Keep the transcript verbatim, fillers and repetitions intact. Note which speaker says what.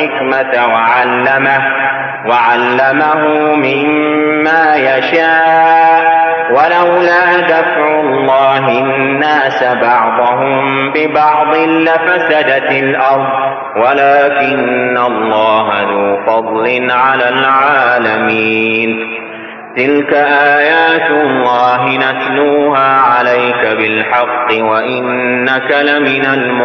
Speaker 1: والحكمة وعلمه, وعلمه مما يشاء ولولا دفع الله الناس بعضهم ببعض لفسدت الأرض ولكن الله ذو فضل على العالمين. تلك آيات الله نتلوها عليك بالحق وإنك لمن المرسلين.